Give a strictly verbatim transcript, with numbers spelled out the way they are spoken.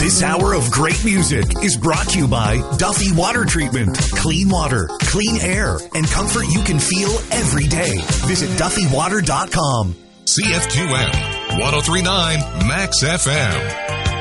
This hour of great music is brought to you by Duffy Water Treatment. Clean water, clean air, and comfort you can feel every day. Visit duffy water dot com. C F Q M one oh three point nine Max F M.